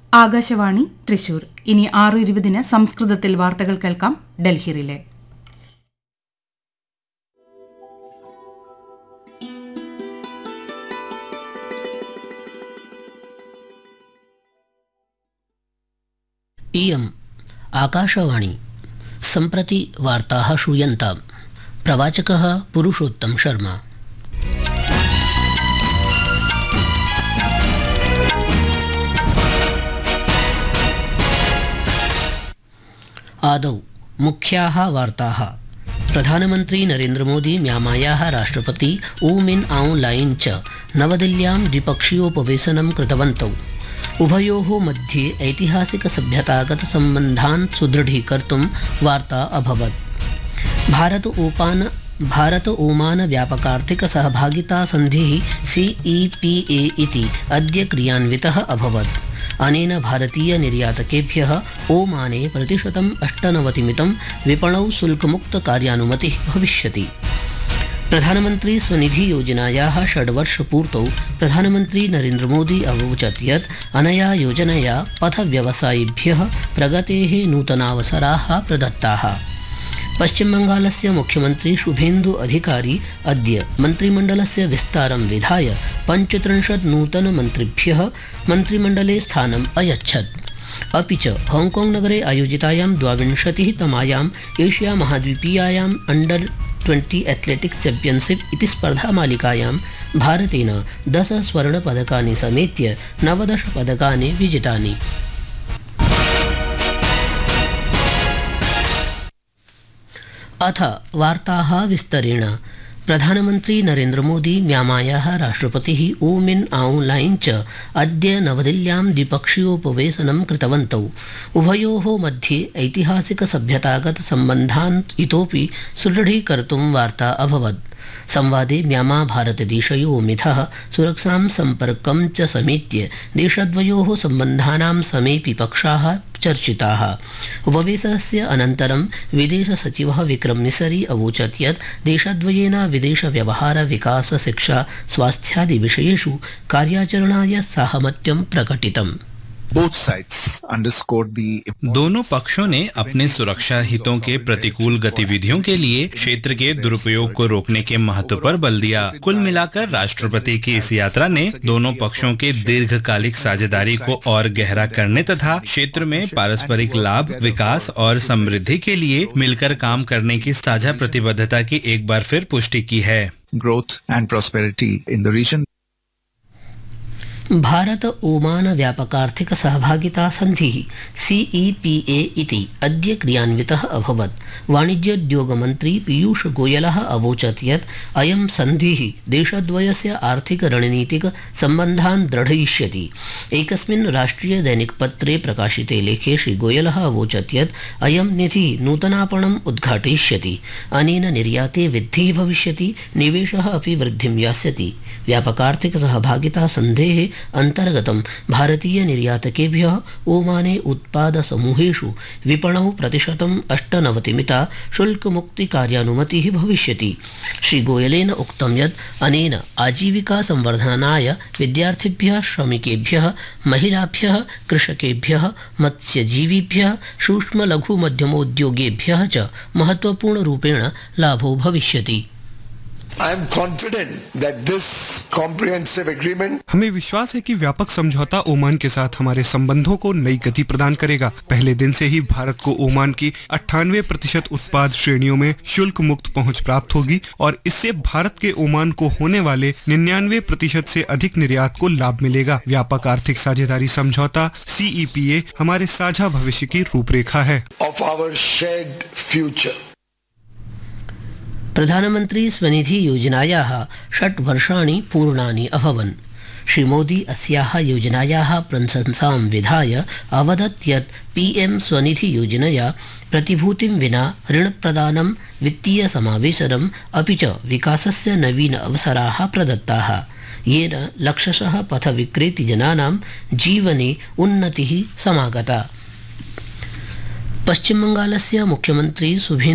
ആകാശവാണി തൃശൂർ. ഇനി 6:20 സംസ്കൃതത്തിൽ വാർത്തകൾ കേൾക്കാം. ഡൽഹിയിലെ इयम् आकाशवाणी. सम्प्रति वार्ताः श्रूयन्ताम्. प्रवाचकः पुरुषोत्तम शर्मा. आदौ मुख्याः वार्ताः. प्रधानमन्त्री नरेन्द्र मोदी म्यांमायाः राष्ट्रपति ऊ मिन आऊं लाइन च नवदिल्ल्यां द्विपक्षीयोपवेशनं कृतवन्तौ. उभयोः मध्ये ऐतिहासिकसभ्यतागतसम्बन्धान् सुदृढीकर्तुं वार्ता अभवत्. भारत ओमान व्यापकार्थिक सहभागिता सन्धिः CEPA इति अद्य क्रियान्वितः अभवत्. अनेन भारतीय निर्यातकेभ्यः ओमाने प्रतिशतं 98 विपणौ शुल्कमुक्त कार्यानुमतिः भविष्यति. प्रधानमंत्री स्वनिधि योजनायाः 6 वर्षपूर्तौ प्रधानमंत्री नरेन्द्र मोदी अवोचत् यत् अनया योजनया पथव्यवसायिभ्यः प्रगतेः नूतनावसराः प्रदत्ताः. पश्चिमबंगालस्य मुख्यमंत्री शुभेन्दु अधिकारी अद्य मन्त्रिमण्डलस्य विस्तारं विधाय 35 नूतनमन्त्रिभ्यः मन्त्रिमण्डले स्थानम् अयच्छत्. अपि च हांगकांग नगरे आयोजितायां 22तमायाम् एशिया महाद्वीपीयायाम् अंडर-20 एथलेटिक्स चैम्पियनशिप इति स्पर्धामालिकायां भारतेन 10 स्वर्णपदकानि समेत्य 19 पदकानि विजितानि. अथ वार्ताः विस्तरेण. प्रधानमंत्री नरेन्द्र मोदी म्यांमायाः राष्ट्रपतिः ऊ मिन आऊं लाइन च अद्य नवदिल्ल्यां द्विपक्षीयोपवेशनं कृतवन्तौ. उभयोः मध्ये ऐतिहासिकसभ्यतागतसम्बन्धान् इतोपि सुदृढीकर्तुं वार्ता अभवत्. संवादे म्यांमा भारतदेशयोः मिथः सुरक्षां सम्पर्कं च समेत्य देशद्वयोः सम्बन्धानां समेऽपि पक्षाः चर्चिताः. उपवेशनस्य अनन्तरं विदेशसचिवः विक्रम मिसरी अवोचत् यत् देशद्वयेन विदेशव्यवहार विकास शिक्षा स्वास्थ्यादि विषयेषु कार्याचरणाय साहमत्यं प्रकटितम्. दोनों पक्षों ने अपने सुरक्षा हितों के प्रतिकूल गतिविधियों के लिए क्षेत्र के दुरुपयोग को रोकने के महत्व पर बल दिया. कुल मिलाकर राष्ट्रपति की इस यात्रा ने दोनों पक्षों के दीर्घकालिक साझेदारी को और गहरा करने तथा क्षेत्र में पारस्परिक लाभ, विकास और समृद्धि के लिए मिलकर काम करने की साझा प्रतिबद्धता की एक बार फिर पुष्टि की है. Growth and prosperity in the region. Bharat Oman व्यापकार्थिक सहभागिता सन्धिः CEPA इति अद्य क्रियान्वितः अभवत्. वाणिज्योद्योगमन्त्री पीयूष गोयलः अवोचत् यत् अयं सन्धिः देशद्वयस्य आर्थिक रणनीतिक सम्बन्धान् दृढयिष्यति. एकस्मिन् राष्ट्रिय दैनिकपत्रे प्रकाशिते लेखे श्री गोयलः अवोचत् यत् अयं निधिः नूतनापणम् उद्घाटयिष्यति. अनेन निर्याते वृद्धिः भविष्यति, निवेशः अपि वृद्धिं यास्यति. व्यापकार्थिक सहभागिता सन्धेः अंतर्गतं भारतीय निर्यातकेभ्यः ओमाने उत्पाद समूहेषु विपणौ प्रतिशतं 98 शुल्कमुक्ति कार्यानुमतिः भविष्यति. श्री गोयलेन उक्तं यत् अनेन आजीविका संवर्धनाय विद्यार्थिभ्यः, श्रमिकेभ्यः, महिलाभ्यः, कृषकेभ्यः, मत्स्यजीविभ्यः, सूक्ष्म लघु मध्यमोद्योगेभ्यः च महत्वपूर्णरूपेण लाभो भविष्यति. I am confident that this comprehensive agreement हमें विश्वास है कि व्यापक समझौता ओमान के साथ हमारे संबंधों को नई गति प्रदान करेगा. पहले दिन से ही भारत को ओमान की 98% उत्पाद श्रेणियों में शुल्क मुक्त पहुंच प्राप्त होगी और इससे भारत के ओमान को होने वाले 99% से अधिक निर्यात को लाभ मिलेगा. व्यापक आर्थिक साझेदारी समझौता CEPA हमारे साझा भविष्य की रूपरेखा है. of our shared future. प्रधानमंत्री स्वनिधि योजनायाः 6 वर्षाणि पूर्णानि अभवन्. श्री मोदी अस्याः योजनायाः प्रशंसां विधाय अवदत् यत् PM स्वनिधि योजनया प्रतिभूतिं विना ऋणप्रदानं, वित्तीय समावेशनम् अपि च विकासस्य नवीन अवसराः प्रदत्ताः, येन लक्षशः पथविक्रेतृजनानां जीवने उन्नतिः समागता. पश्चिमबंगालस्य मुख्यमंत्री शुभेन्दु